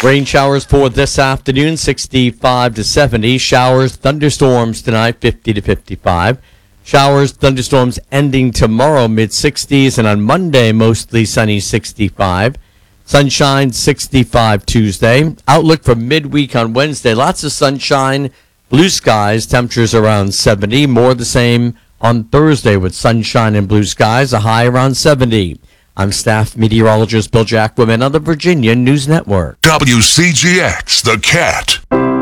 Rain showers for this afternoon, 65 to 70. Showers, thunderstorms tonight, 50 to 55. Showers, thunderstorms ending tomorrow, mid-60s. And on Monday, mostly sunny, 65. Sunshine, 65 Tuesday. Outlook for midweek on Wednesday. Lots of sunshine, blue skies, temperatures around 70. More the same on Thursday with sunshine and blue skies, a high around 70. I'm staff meteorologist Bill Jacquemin on the Virginia News Network. WCGX, The Cat.